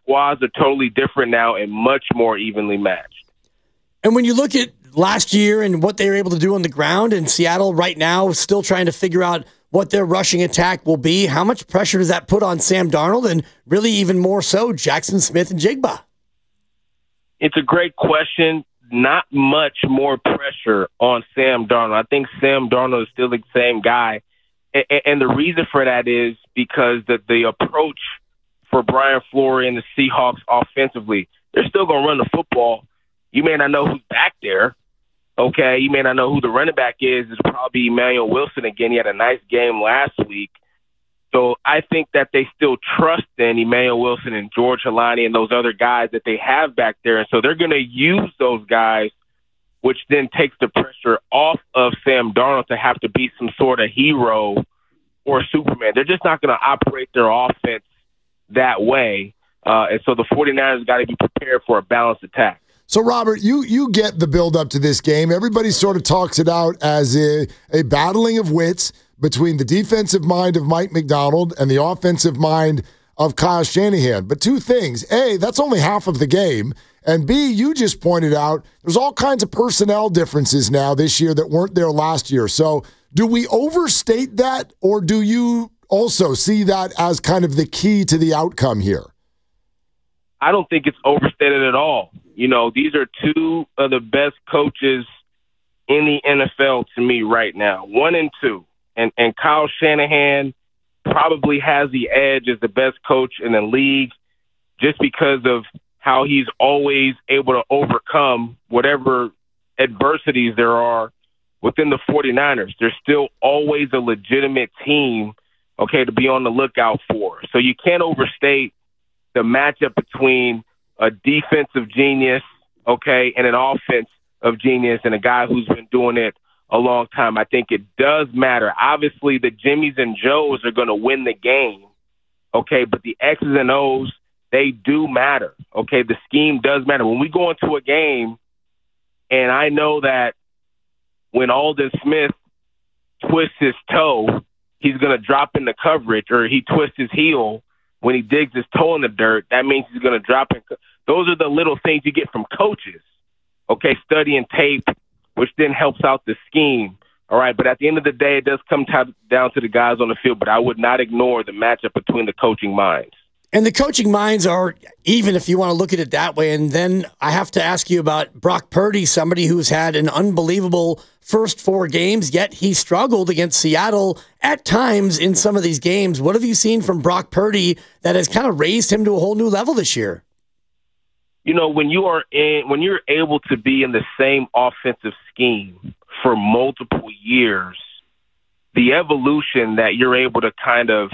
squads are totally different now and much more evenly matched. And when you look at last year and what they were able to do on the ground, and Seattle right now is still trying to figure out what their rushing attack will be, how much pressure does that put on Sam Darnold and really even more so Jackson Smith and Jigba? It's a great question. Not much more pressure on Sam Darnold. I think Sam Darnold is still the same guy. And the reason for that is because the approach for Brian Flores and the Seahawks offensively, they're still going to run the football. You may not know who's back there. Okay, you may not know who the running back is. It'll probably be Emmanuel Wilson again. He had a nice game last week. So I think that they still trust in Emmanuel Wilson and George Helani and those other guys that they have back there. And so they're going to use those guys, which then takes the pressure off of Sam Darnold to have to be some sort of hero or Superman. They're just not going to operate their offense that way. And so the 49ers got to be prepared for a balanced attack. So, Robert, you get the build-up to this game. Everybody sort of talks it out as a battling of wits between the defensive mind of Mike Macdonald and the offensive mind of Kyle Shanahan. But two things. A, that's only half of the game. And B, you just pointed out there's all kinds of personnel differences now this year that weren't there last year. So do we overstate that, or do you also see that as kind of the key to the outcome here? I don't think it's overstated at all. You know, these are two of the best coaches in the NFL to me right now, 1 and 2. And Kyle Shanahan probably has the edge as the best coach in the league just because of how he's always able to overcome whatever adversities there are within the 49ers. There's still always a legitimate team, okay, to be on the lookout for. So you can't overstate the matchup between a defensive genius, okay, and an offense of genius and a guy who's been doing it a long time. I think it does matter. Obviously, the Jimmies and Joes are going to win the game, okay, but the X's and O's, they do matter, okay? The scheme does matter. When we go into a game, and I know that when Aldon Smith twists his toe, he's going to drop in the coverage, or he twists his heel when he digs his toe in the dirt, that means he's going to drop in. Those are the little things you get from coaches, okay, studying tape, which then helps out the scheme. All right, but at the end of the day, it does come down to the guys on the field, but I would not ignore the matchup between the coaching minds. And the coaching minds are even, if you want to look at it that way. And then I have to ask you about Brock Purdy, somebody who's had an unbelievable first 4 games, yet he struggled against Seattle at times in some of these games. What have you seen from Brock Purdy that has kind of raised him to a whole new level this year? You know, when you're able to be in the same offensive scheme for multiple years, the evolution that you're able to kind of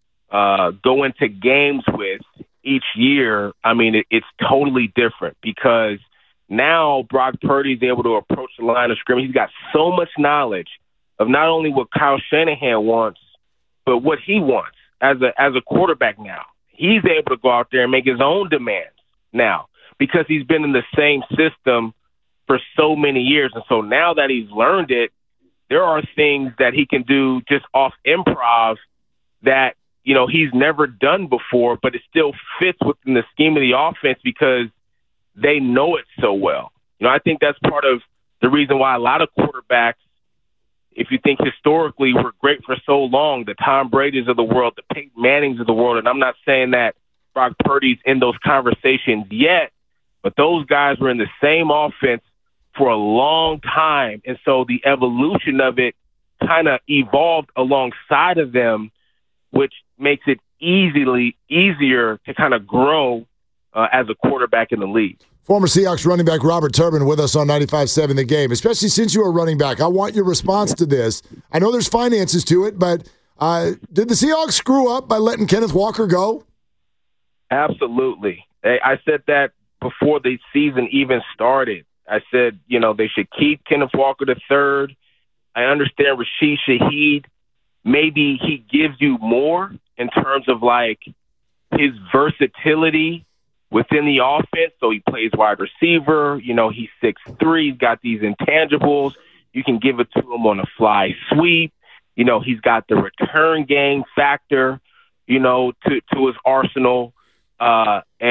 go into games with each year, I mean, it's totally different because now Brock Purdy is able to approach the line of scrimmage. He's got so much knowledge of not only what Kyle Shanahan wants, but what he wants as a quarterback now. He's able to go out there and make his own demands now because he's been in the same system for so many years. And so now that he's learned it, there are things that he can do just off improv that, you know, he's never done before, but it still fits within the scheme of the offense because they know it so well. You know, I think that's part of the reason why a lot of quarterbacks, if you think historically, were great for so long, the Tom Brady's of the world, the Peyton Mannings of the world, and I'm not saying that Brock Purdy's in those conversations yet, but those guys were in the same offense for a long time, and so the evolution of it kind of evolved alongside of them, which makes it easier to kind of grow as a quarterback in the league. Former Seahawks running back Robert Turbin with us on 95.7 The Game. Especially since you were running back, I want your response to this. I know there's finances to it, but did the Seahawks screw up by letting Kenneth Walker go? Absolutely. I said that before the season even started. I said, you know, they should keep Kenneth Walker III. I understand Rashid Shaheed. Maybe he gives you more in terms of, like, his versatility within the offense. So he plays wide receiver. You know, he's 6'3". He's got these intangibles. You can give it to him on a fly sweep. You know, he's got the return game factor, you know, to his arsenal.